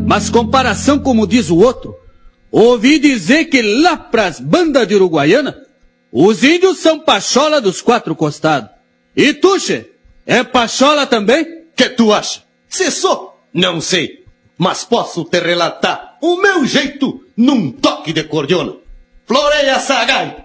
Mas comparação como diz o outro, ouvi dizer que lá pras bandas de Uruguaiana, os índios são pachola dos quatro costados. E tu, che, é pachola também? Que tu acha? Se sou? Não sei. Mas posso te relatar o meu jeito num toque de cordiona. Floreia essa gaita!